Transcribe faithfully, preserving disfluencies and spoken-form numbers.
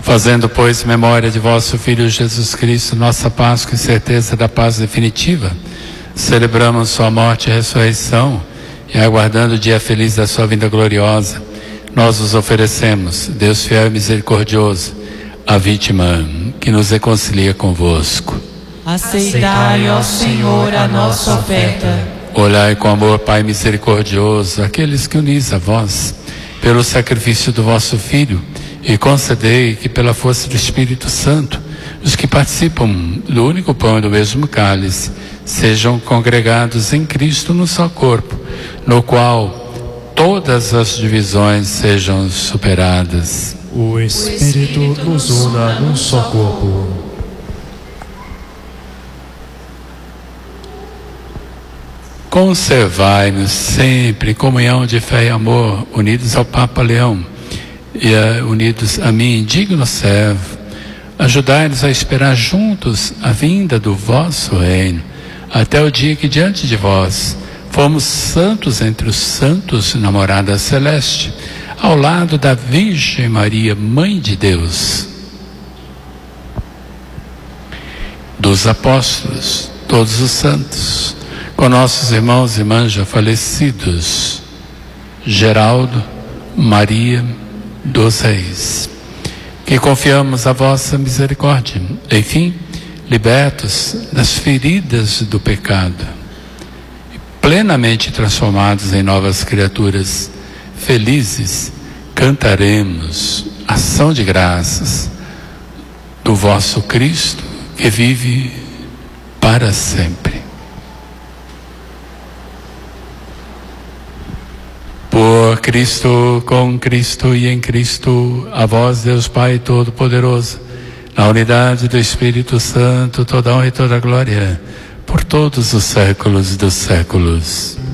Fazendo, pois, memória de vosso Filho Jesus Cristo, nossa Páscoa e certeza da paz definitiva, celebramos sua morte e ressurreição, e aguardando o dia feliz da sua vinda gloriosa, nós os oferecemos, Deus fiel e misericordioso, a vítima que nos reconcilia convosco. Aceitai, ó Senhor, a nossa oferta. Olhai com amor, Pai misericordioso, aqueles que unis a vós, pelo sacrifício do vosso Filho, e concedei que pela força do Espírito Santo, os que participam do único pão e do mesmo cálice, sejam congregados em Cristo no só corpo, no qual todas as divisões sejam superadas. O Espírito nos una num só corpo. Conservai-nos sempre em comunhão de fé e amor, unidos ao Papa Leão, e uh, unidos a mim, digno servo. Ajudai-nos a esperar juntos a vinda do vosso reino, até o dia que diante de vós fomos santos entre os santos na morada celeste, ao lado da Virgem Maria, Mãe de Deus, dos apóstolos, todos os santos, com nossos irmãos e irmãs já falecidos, Geraldo, Maria, dos Reis, que confiamos a vossa misericórdia, enfim, libertos das feridas do pecado, plenamente transformados em novas criaturas, felizes, cantaremos ação de graças do vosso Cristo, que vive para sempre. Por Cristo, com Cristo e em Cristo, a vós, Deus Pai Todo-Poderoso, na unidade do Espírito Santo, toda honra e toda glória, por todos os séculos dos séculos.